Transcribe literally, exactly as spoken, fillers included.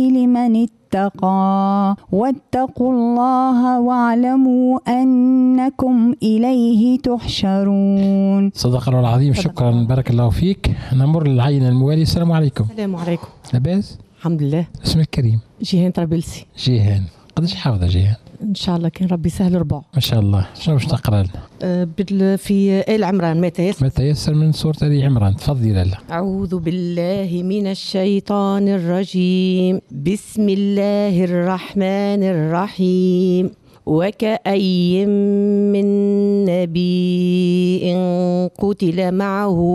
لمن اتقى واتقوا الله واعلموا أنكم إليه تحشرون. صدق الله العظيم. شكرا، بارك الله فيك. نمر للعين الموالي. السلام عليكم. السلام عليكم. لاباس؟ الحمد لله. اسمك كريم؟ جيهان طرابلسي. جيهان، قداش حافظة جيهان؟ ان شاء الله كان ربي سهل ربع. ما شاء الله. شنو باش تقرا لنا؟ أه بال في آل عمران. متى يسر؟ متى يسر من سورة آل عمران. تفضلي لالا. أعوذ بالله من الشيطان الرجيم. بسم الله الرحمن الرحيم. وكأي من نبي قتل معه